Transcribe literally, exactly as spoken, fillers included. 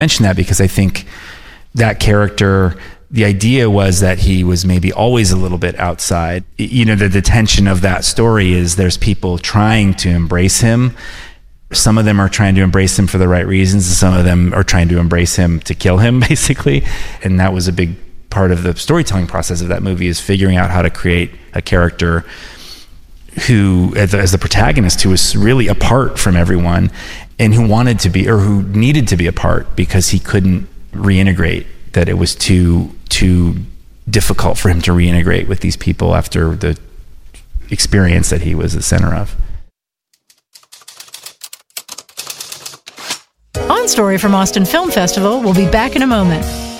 mention that because I think that character, the idea was that he was maybe always a little bit outside. You know, the, the tension of that story is there's people trying to embrace him. Some of them are trying to embrace him for the right reasons, and some of them are trying to embrace him to kill him, basically. And that was a big part of the storytelling process of that movie, is figuring out how to create a character who, as, as the protagonist, who was really apart from everyone and who wanted to be, or who needed to be apart because he couldn't reintegrate, that it was too, too difficult for him to reintegrate with these people after the experience that he was the center of. On Story from Austin Film Festival will be back in a moment.